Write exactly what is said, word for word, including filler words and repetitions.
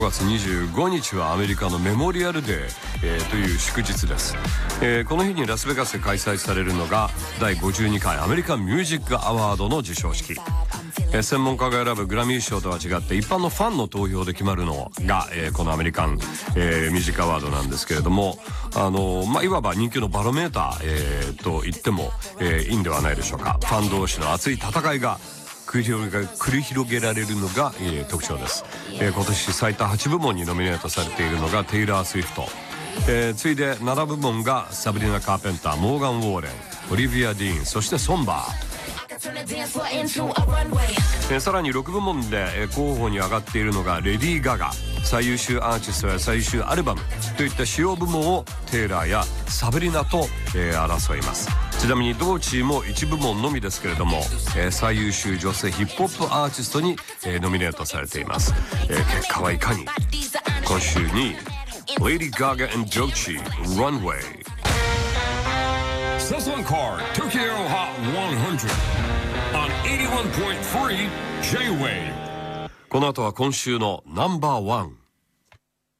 ごがつにじゅうごにちはアメリカのメモリアルデー、えー、という祝日です、えー、この日にラスベガスで開催されるのがだいごじゅうにかいアメリカンミュージックアワードの授賞式、えー、専門家が選ぶグラミー賞とは違って一般のファンの投票で決まるのが、えー、このアメリカン、えー、ミュージックアワードなんですけれども、あのーまあ、いわば人気のバロメーター、えー、と言っても、えー、いいんではないでしょうか。ファン同士の熱い戦いが繰り広げ繰り広げられるのが、えー、特徴です、えー、今年最多はちぶもんにノミネートされているのがテイラー・スウィフト、えー、次いでななぶもんがサブリナ・カーペンター、モーガン・ウォーレン、オリビア・ディーン、そしてソンバー、えー、さらにろくぶもんで、えー、候補に上がっているのがレディー・ガガ、最優秀アーティストや最優秀アルバムといった主要部門をテイラーやサブリナと、えー、争います。ちなみに同チームもいちぶもんのみですけれども、えー、最優秀女性ヒップホップアーティストに、えー、ノミネートされています、えー、結果はいかに。今週にLady Gaga and Doechii Runway Session Card Tokyo Hotひゃく on はちじゅういってんさん J-Wave。 この後は今週のナンバーワン。